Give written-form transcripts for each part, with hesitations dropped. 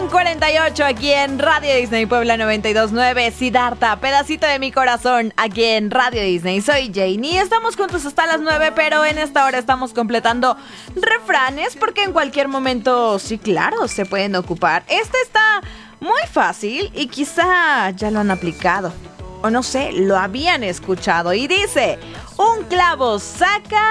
21:48 aquí en Radio Disney Puebla 92.9. Siddhartha, pedacito de mi corazón aquí en Radio Disney. Soy Janie, estamos juntos hasta las 9, pero en esta hora estamos completando refranes porque en cualquier momento, sí, claro, se pueden ocupar. Este está muy fácil y quizá ya lo han aplicado. O no sé, lo habían escuchado. Y dice, un clavo saca...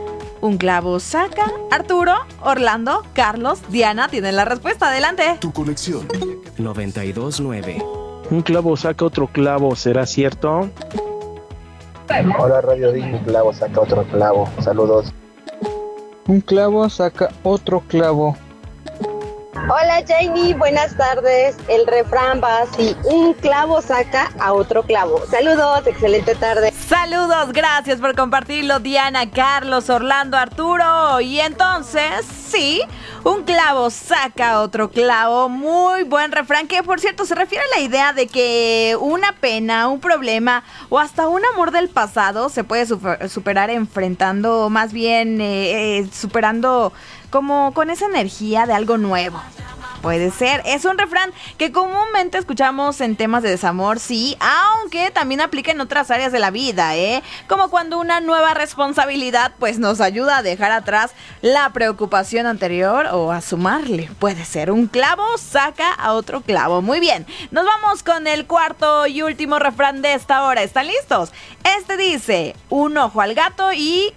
Arturo, Orlando, Carlos, Diana tienen la respuesta. Adelante. Tu colección. 92.9. Un clavo saca otro clavo, ¿será cierto? Hola Radio Disney, un clavo saca otro clavo. Saludos. Un clavo saca otro clavo. Hola Janie, buenas tardes. El refrán va así: un clavo saca a otro clavo. Saludos, excelente tarde. Saludos, gracias por compartirlo, Diana, Carlos, Orlando, Arturo. Y entonces, sí, un clavo saca otro clavo. Muy buen refrán, que por cierto se refiere a la idea de que una pena, un problema o hasta un amor del pasado se puede superar enfrentando, más bien superando como con esa energía de algo nuevo. Puede ser, es un refrán que comúnmente escuchamos en temas de desamor, sí, aunque también aplica en otras áreas de la vida, como cuando una nueva responsabilidad pues nos ayuda a dejar atrás la preocupación anterior o a sumarle. Puede ser, un clavo saca a otro clavo. Muy bien, nos vamos con el cuarto y último refrán de esta hora. ¿Están listos? Este dice, un ojo al gato y...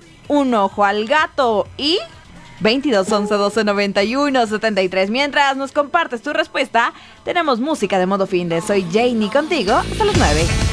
22 11 12 91 73. Mientras nos compartes tu respuesta, tenemos música de modo fin de Soy Janie contigo hasta las 9.